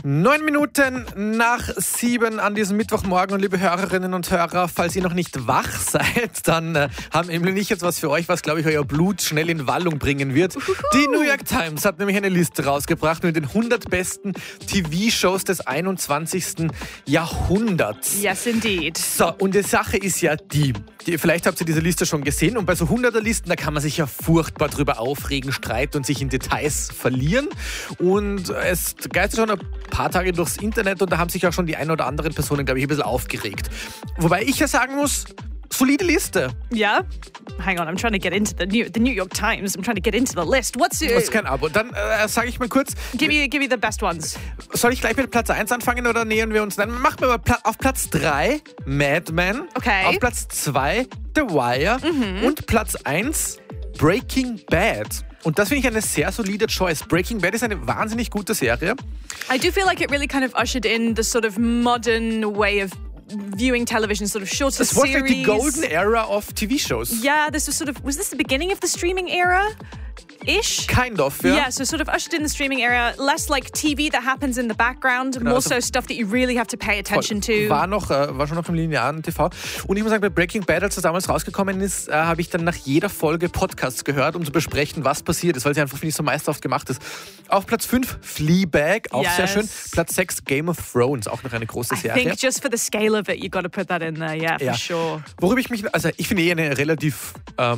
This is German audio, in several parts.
9:09 an diesem Mittwochmorgen. Und liebe Hörerinnen und Hörer, falls ihr noch nicht wach seid, dann haben Emily und ich jetzt was für euch, was, glaube ich, euer Blut schnell in Wallung bringen wird. Die New York Times hat nämlich eine Liste rausgebracht mit den 100 besten TV-Shows des 21. Jahrhunderts. Yes, indeed. So, und die Sache ist ja vielleicht habt ihr diese Liste schon gesehen, und bei so 100er-Listen, da kann man sich ja furchtbar drüber aufregen, streiten und sich in Details verlieren. Und es geistert schon ein paar Tage durchs Internet, und da haben sich auch schon die ein oder anderen Personen, glaube ich, ein bisschen aufgeregt. Wobei ich ja sagen muss, solide Liste. Yeah? Hang on, I'm trying to get into the New York Times. I'm trying to get into the list. Das ist kein Abo. Dann sage ich mal kurz. Give me the best ones. Soll ich gleich mit Platz 1 anfangen oder nähern wir uns? Dann machen wir mal auf Platz 3 Mad Men. Okay. Auf Platz 2 The Wire. Und Platz 1 Breaking Bad. Und das finde ich eine sehr solide Choice. Breaking Bad ist eine wahnsinnig gute Serie. I do feel like it really kind of ushered in the sort of modern way of viewing television, sort of shorter Das war series. like the golden era of TV-shows. Yeah, this was this the beginning of the streaming era-ish? Kind of, ja. Yeah, so sort of ushered in the streaming era, less like TV that happens in the background, more so stuff that you really have to pay attention to. War schon noch im linearen TV. Und ich muss sagen, bei Breaking Bad, als das damals rausgekommen ist, habe ich dann nach jeder Folge Podcasts gehört, um zu besprechen, was passiert ist, weil sie einfach, finde ich, so meisterhaft gemacht ist. Auf Platz 5 Fleabag, auch sehr schön. Platz 6 Game of Thrones, auch noch eine große Serie. I think just for the scale of it, you got to put that in there, yeah, for sure. Worüber ich finde eine relativ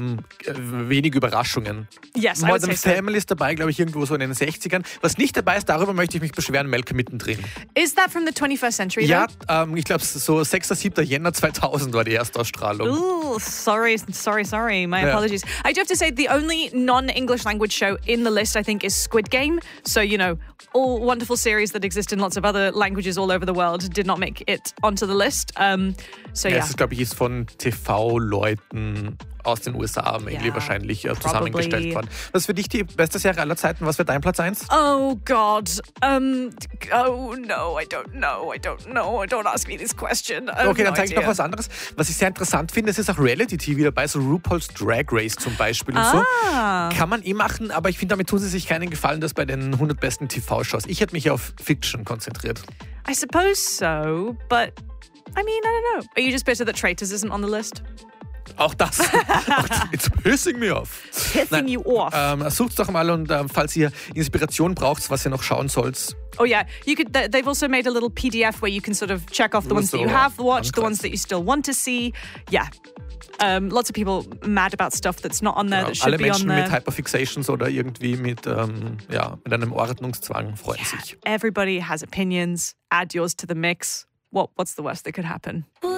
wenig Überraschungen. Yes, Modern Family ist dabei, glaube ich, irgendwo so in den 60ern. Was nicht dabei ist, darüber möchte ich mich beschweren, Malcolm mittendrin. Is that from the 21st century? Ja, ich glaube, so 6. 7. Jänner 2000 war die Erstausstrahlung. Ooh, sorry. My apologies. I do have to say, the only non-English language show in the list, I think, is Squid Game. So, all wonderful series that exist in lots of other languages all over the world did not make it onto the list. Es ist, glaube ich, von TV-Leuten aus den USA wahrscheinlich zusammengestellt worden. Was ist für dich die beste Serie aller Zeiten? Was wäre dein Platz 1? Oh God. Oh no, I don't know. Don't ask me this question. Okay, dann zeige ich noch was anderes. Was ich sehr interessant finde, es ist auch Reality-TV dabei, so RuPaul's Drag Race zum Beispiel und so. Kann man machen, aber ich finde, damit tun sie sich keinen Gefallen, das bei den 100 besten TV-Shows. Ich hätte mich auf Fiction konzentriert. I suppose so, but I mean, I don't know. Are you just bitter that Traitors isn't on the list? Auch das. It's pissing me off. You off. Sucht's doch mal, und falls ihr Inspiration braucht, was ihr noch schauen sollt. Oh yeah, they've also made a little PDF where you can sort of check off the ones that you have watched, the ones that you still want to see. Yeah. Lots of people mad about stuff that's not on there, that should be on there. Alle Menschen mit Hyperfixations oder irgendwie mit einem Ordnungszwang freuen sich. Everybody has opinions. Add yours to the mix. What's the worst that could happen?